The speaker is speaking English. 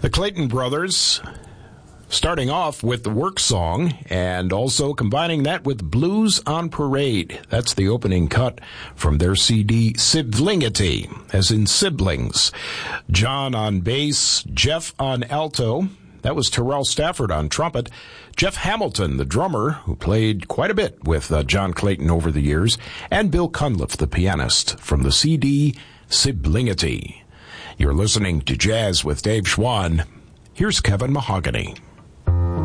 The Clayton Brothers, starting off with the work song and also combining that with Blues on Parade. That's the opening cut from their CD Siblingity, as in siblings. John on bass, Jeff on alto. That was Terrell Stafford on trumpet. Jeff Hamilton, the drummer, who played quite a bit with John Clayton over the years. And Bill Cunliffe, the pianist, from the CD Siblingity. You're listening to Jazz with Dave Schwann. Here's Kevin Mahogany.